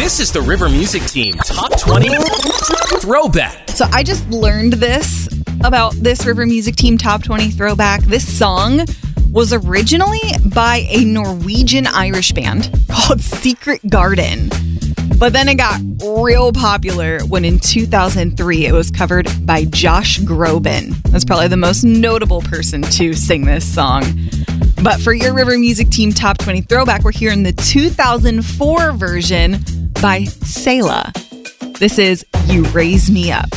This is the River Music Team Top 20 Throwback. So I just learned this about this River Music Team Top 20 Throwback. This song was originally by a Norwegian-Irish band called Secret Garden. But then it got real popular when in 2003 it was covered by Josh Groban. That's probably the most notable person to sing this song. But for your River Music Team Top 20 Throwback, we're hearing the 2004 version by Selah. This is You Raise Me Up.